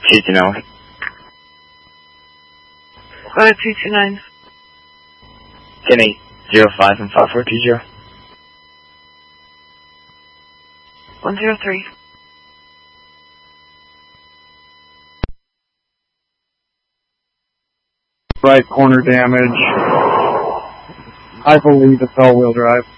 229. 229. Kenny, 05 and 5420. 103. Right corner damage. I believe it's all-wheel drive.